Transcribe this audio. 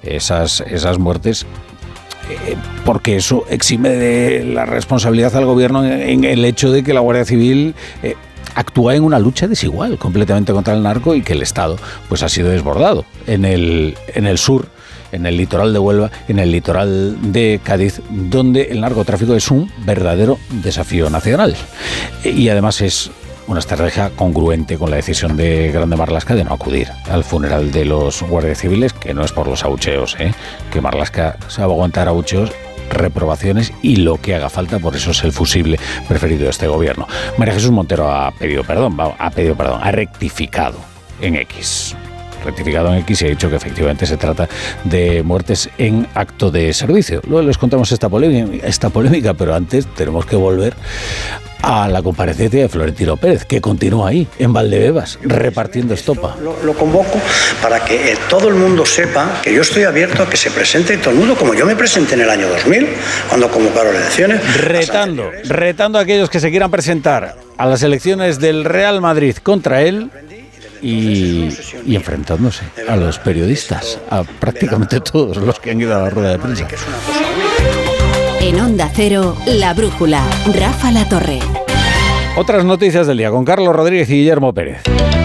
esas muertes, porque eso exime de la responsabilidad al gobierno en el hecho de que la Guardia Civil actúa en una lucha desigual completamente contra el narco y que el Estado pues ha sido desbordado en el sur, en el litoral de Huelva, en el litoral de Cádiz, donde el narcotráfico es un verdadero desafío nacional. Y además es una estrategia congruente con la decisión de Grande Marlaska de no acudir al funeral de los guardias civiles, que no es por los abucheos, que Marlaska se va a aguantar abucheos, reprobaciones y lo que haga falta, por eso es el fusible preferido de este gobierno. María Jesús Montero ha rectificado en X. Y ha dicho que efectivamente se trata de muertes en acto de servicio. Luego les contamos esta polémica, pero antes tenemos que volver a la comparecencia de Florentino Pérez, que continúa ahí, en Valdebebas, repartiendo estopa. Lo convoco para que todo el mundo sepa que yo estoy abierto a que se presente todo el mundo, como yo me presenté en el año 2000, cuando convocaron elecciones. Retando a aquellos que se quieran presentar a las elecciones del Real Madrid contra él, y enfrentándose a los periodistas, a prácticamente todos los que han ido a la rueda de prensa. En Onda Cero, La Brújula, Rafa La Torre. Otras noticias del día con Carlos Rodríguez y Guillermo Pérez.